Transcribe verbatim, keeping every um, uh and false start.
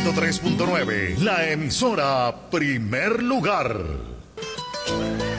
ciento tres punto nueve, la emisora Primer Lugar.